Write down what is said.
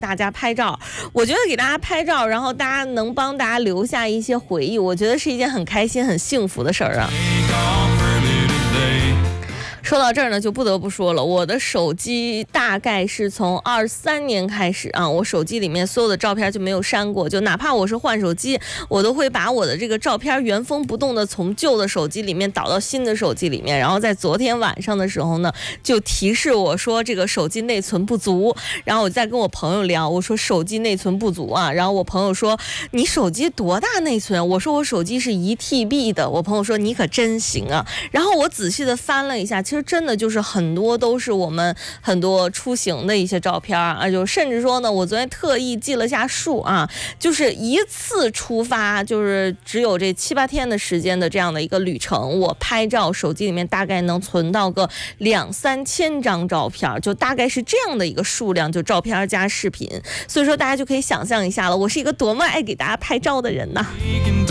大家拍照，我觉得给大家拍照，然后大家能帮大家留下一些回忆，我觉得是一件很开心、很幸福的事儿啊。说到这儿呢，就不得不说了，我的手机大概是从23年开始啊，我手机里面所有的照片就没有删过，就哪怕我是换手机，我都会把我的这个照片原封不动的从旧的手机里面导到新的手机里面，然后在昨天晚上的时候呢，就提示我说这个手机内存不足，然后我再跟我朋友聊，我说手机内存不足啊，然后我朋友说你手机多大内存？我说我手机是1TB 的，我朋友说你可真行啊，然后我仔细的翻了一下，其实真的就是很多都是我们很多出行的一些照片啊，就甚至说呢，我昨天特意记了下数啊，就是一次出发就是只有这7、8天的时间的这样的一个旅程，我拍照手机里面大概能存到个2、3千张照片，就大概是这样的一个数量，就照片加视频，所以说大家就可以想象一下了，我是一个多么爱给大家拍照的人呐。